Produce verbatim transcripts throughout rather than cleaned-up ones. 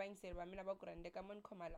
vayingiseri va mina va ku rhandzeka Moni Khumalo.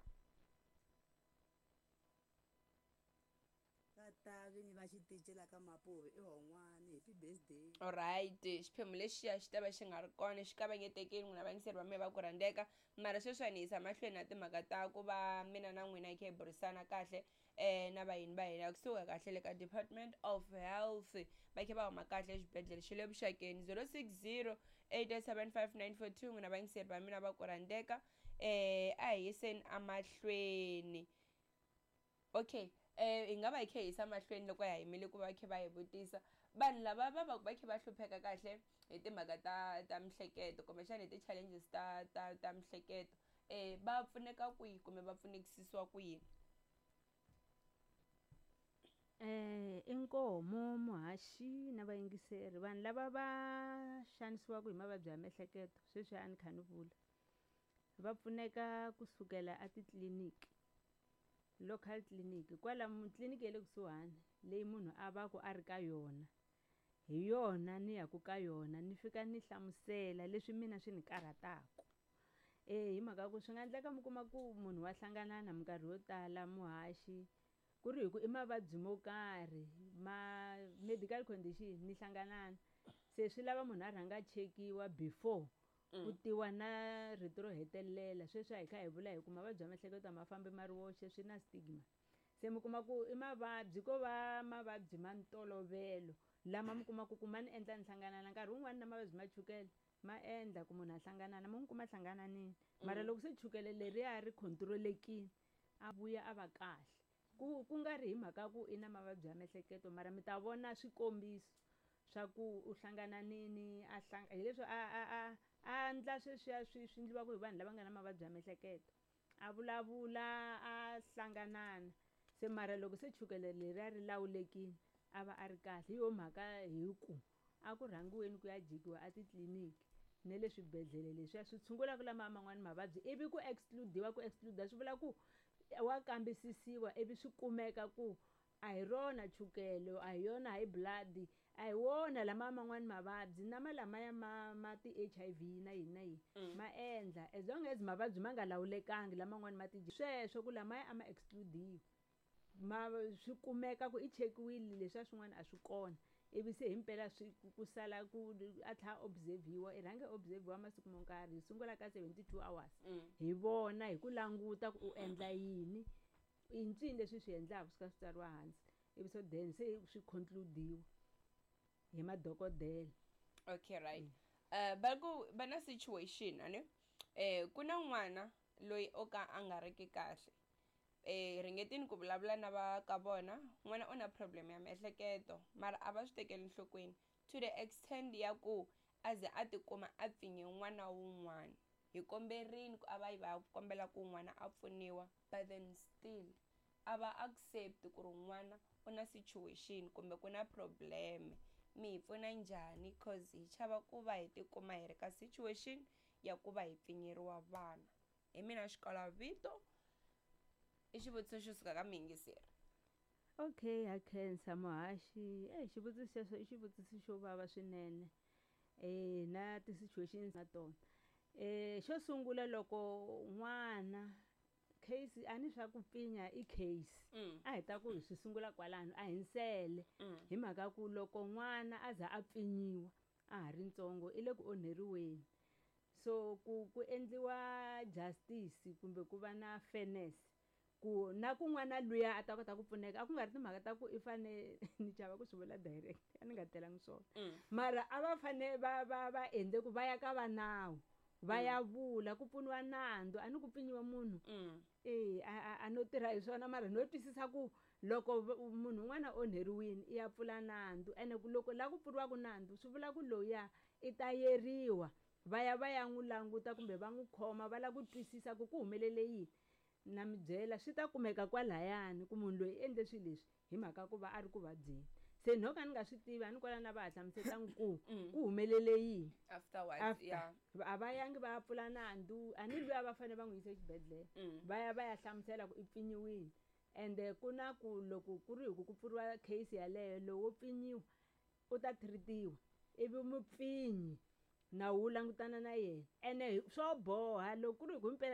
Vatavi ni va xitichi la ka Mapuve i Hon'wani, happy birthday. Alright, xiphemu lexiya xi ta va xi nga ri kona xi kavanyetekile n'wina vayingiseri va mina va ku rhandzeka, mara sweswi ni yisa mahlweni na timhaka ta ku va mina na n'wina hi kha hi burisana kahle eh na vayini va hina kusuka kahle le ka Department of Health va kha va huma kahle exibedhlele xa le Vuxakeni. Zero six zero eight seven five nine four two n'wina vayingiseri va mina va ku rhandzeka eh a hi yiseni amahlweni. Okay, eh hi nga va hi kha hi yisa mahlweni loko hi yimile ku va kha va hi vutisa vanhu lava va va va kha va hlupheka kahle hi timhaka ta ta mihleketo kumbexana hi ti-challenges ta ta ta mihleketo eh va pfuneka kwihi kumbe va pfunekisiwa kwihi? Eh inkomo muhaxi na vayingiseri vanhu lava va xanisiwaka hi mavabyi ya mihleketo sweswi a ni kha ni vula va pfuneka kusukela a titliliniki, local clinic kwalamu tliliniki ya le kusuhani leyi munhu a va ku a ri ka yona hi yona ni yaku ka yona ni fika ni hlamusela leswi mina swi ni karhataku. Eh hi mhaka ku swi nga endleka mi kuma ku munhu wa hlangana na minkarhi yo tala muhaxi ku ri hi ku i mavabyi mo karhi ma medical condition ni hlanganana se swi lava munhu a rhanga chekiwa before ku tiwa na rito ro hetelela. Sweswi a hi kha hi vula hi ku mavabyi ya mihleketo ma fambi ma ri woxe swi na stigma, se mi kuma ku i mavabyi ko va mavabyi ma ntolovelo lama mi kuma ku ku ma ni endla ni hlanganana nkarhi wun'wani na mavabyi ma chukele ma endla ku munhu a hlanganana mo mi kuma hlangananini mara loko se chukele leriya ri control-ekile a vuya a va kahle ku ku nga ri hi mhaka ku i na mavabyi ya mihleketo mara mi ta vona swikombiso swa ku u hlangananini a hi leswi a a a a endla sweswiya swi swi endliwaka hi vanhu lava nga na mavabyi ya mihleketo a vulavula a hlanganana se mara loko se chukele leriya ri lawulekile a va a ri kahle. Hi yo mhaka hi ku a ku rhangiweni ku ya jikiwa a titliliniki ne le swibedhlele leswiya swi tshungulaka lama man'wani mavabyi ivi ku exclude-iwa ku exclude swi vula ku wa kambisisiwa ivi swi kumeka ku a hi rona chukele a hi yona high blood a hi wona lama man'wani mavabyi na malamaya ma ma ti-H I V na yini na yini ma endla as long as mavabyi ma nga lawulekangi laman'wani ma ti sweswo ku lamaya a ma exclude-iwa ma swi kumeka ku i chekiwile leswiya swin'wana a swi kona ivi se himpela swi ku sala ku a tlha observe-iwa i rhange observe-iwa masiku mo karhi hi sungula ka seventy two hours hi vona hi ku languta ku u endla yini i ncini leswi swi endlaka swi ka swi tsariwa hansi ivi so then se swi conclude-iwa hi madokodela. Okay, right. Uh va ku va na situation a ne eh ku na n'wana loyi o ka a nga ri ki kahle eh ringetini ku vulavula na va ka vona n'wana u na problem ya miehleketo mara a va swi tekeli enhlokweni to the extent ya ku a ze a tikuma a pfinye n'wana wun'wana hi komberini ku a va yi va kombela ku n'wana a pfuniwa but then still a va accept ku ri n'wana u na situation kumbe ku na problem mi hi pfuna njhani cause hi chava ku va hi tikuma hi ri ka situation ya ku va hi pfinyeriwa vana. Hi mina xikala vito i xivutiso xo suka ka muyingiseri. Okay, ha khensa muhaxi eh xivutiso xexo i xivutiso xo vava swinene eh na ti-situations na tona. Eh xo sungula loko n'wana case a ni swa ku pfinya i case a hi ta ku hi swi sungula kwalano a hi nsele hi mhaka ku loko n'wana a za a pfinyiwa a ha ri ntsongo i le ku onheriweni so ku ku endliwa justice kumbe ku va na fairness ku na ku n'wana luya a ta kota ku pfuneka a ku nga ri timhaka ta ku i fane ni chava ku swi vula direct a ni nga telangi swona mara a va fane va va va endle ku va ya ka va nawu va ya vula ku pfuniwa nandzu a ni ku pfinyiwa munhu eh a a no tirha hi swona mara no twisisa ku loko munhu un'wana onheriwini i ya pfula nandzu ene ku loko la ku pfuriwaka nandzu swi vula ku loya i ta yeriwa va ya va ya n'wi languta kumbe va n'wi khoma va la ku twisisa ku ku humelele yini na mi byela swi ta kumeka kwalayani ku munhu loyi endle swilo leswi hi mhaka ku va a ri ku vabyeni se no ka ni nga swi tivi a ni kwala na va ha hlamusetangi ku ku humelele yini afterwards yeah a va yangi va ya pfula nandzu a ni luya va fanele va n'wi yisa exibedhlele va ya va ya hlamusela ku i pfinyiwini ende ku na ku loko ku ri hi ku ku pfuriwa case yaleyo lowo pfinyiwa u ta treat-iwa ivi mupfinyi nawu wu langutana na yena ene swo boha loko ku ri hi ku impela